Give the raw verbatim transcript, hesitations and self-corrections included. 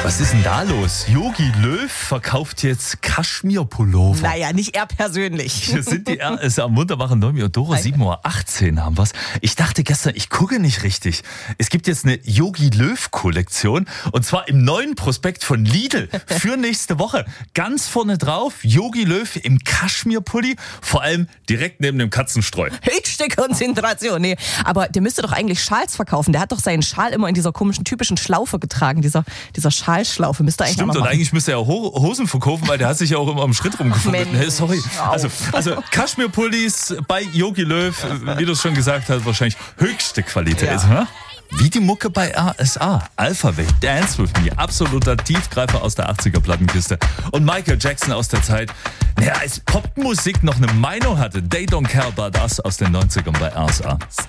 Was ist denn da los? Jogi Löw verkauft jetzt Kaschmir-Pullover. Naja, nicht er persönlich. Hier sind die R S am wunderbaren Neumi und Dora, sieben Uhr achtzehn haben wir's. Ich dachte gestern, ich gucke nicht richtig. Es gibt jetzt eine Jogi Löw-Kollektion und zwar im neuen Prospekt von Lidl für nächste Woche. Ganz vorne drauf, Jogi Löw im Kaschmir-Pulli, vor allem direkt neben dem Katzenstreu. Höchste Konzentration. Nee, aber der müsste doch eigentlich Schals verkaufen. Der hat doch seinen Schal immer in dieser komischen, typischen Schlaufe getragen, dieser, dieser Schalschlaufe. Müsste eigentlich Stimmt, auch noch und machen. eigentlich müsste er Ho- Hosen verkaufen, weil der hat sich ja auch immer am Schritt rumgefummelt. Mensch, Nee, sorry. auf. Also, also Kaschmir-Pullis bei Jogi Löw, wie du es schon gesagt hast, wahrscheinlich höchste Qualität. Ja. Ne? Wie die Mucke bei R S A. Alphabet, Dance With Me, absoluter Tiefgreifer aus der achtziger-Plattenkiste. Und Michael Jackson aus der Zeit, naja, als Popmusik noch eine Meinung hatte. They Don't Care About Us aus den neunzigern bei R S A.